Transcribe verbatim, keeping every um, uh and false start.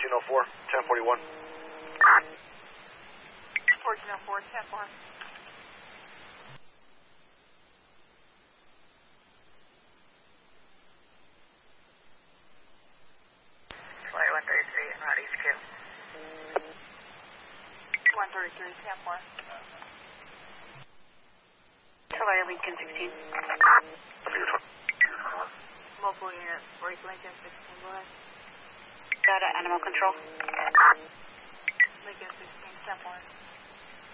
fourteen oh four, ten forty-one. fourteen oh four, ten four. Flight one thirty-three, en route East Q. one thirty-three, ten four. Tulare Lincoln sixteen. Mobile unit, break Lincoln sixteen, go ahead. Data animal control. Lincoln sixteen, ten four.